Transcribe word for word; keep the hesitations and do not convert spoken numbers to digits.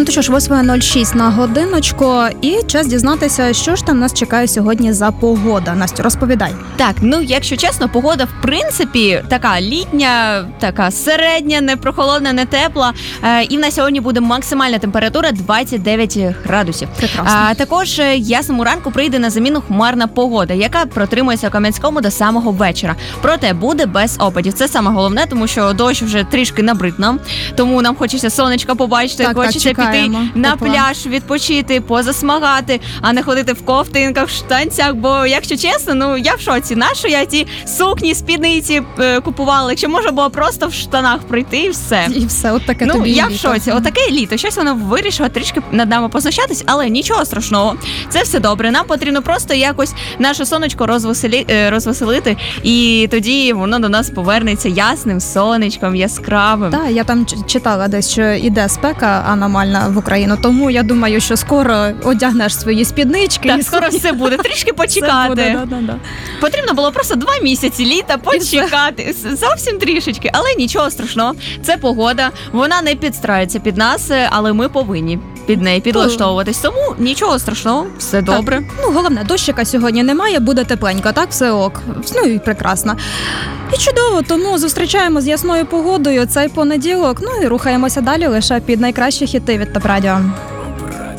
Ну що ж, восьма нуль шість на годиночку, і час дізнатися, що ж там нас чекає сьогодні за погода. Настю, розповідай. Так, ну якщо чесно, погода в принципі така літня, така середня, не прохолодна, не тепла. Е, і в нас сьогодні буде максимальна температура двадцять дев'ять градусів. Прекрасно. А також е, ясному ранку прийде на заміну хмарна погода, яка протримується у Кам'янському до самого вечора. Проте буде без опадів. Це саме головне, тому що дощ вже трішки набрид нам. Тому нам хочеться сонечка побачити, так, хочеться так, піти на Тепла. пляж, відпочити, позасмагати, а не ходити в ковтинках, в штанцях. Бо, якщо чесно, ну я в шоці. Нащо я ті сукні, спідниці е, купувала? Якщо можна було просто в штанах прийти і все. І все, от таке Ну, тобі я в літо. шоці. Отаке літо. Щось воно вирішило трішки над нами познущатись, але нічого страшного. Це все добре. Нам потрібно просто якось наше сонечко розвеселі... е, розвеселити, і тоді воно до нас повернеться ясним сонечком, яскравим. Так, я там ч- читала десь, що іде спека аномальна в Україну, тому я думаю, що скоро одягнеш свої спіднички. Так, і скоро свої- все буде. Трішки Все почекати. буде, да, да, да. Потрібно було просто два місяці літа почекати. Зовсім трішечки. Але нічого страшного. Це погода. Вона не підстраюється під нас, але ми повинні під неї підлаштовуватись. Тому нічого страшного, все добре. Так. Ну, головне, дощика сьогодні немає, буде тепленько, так? Все ок. Ну і прекрасно. І чудово, тому зустрічаємо з ясною погодою цей понеділок, ну і рухаємося далі лише під найкращі хіти від Топ Радіо.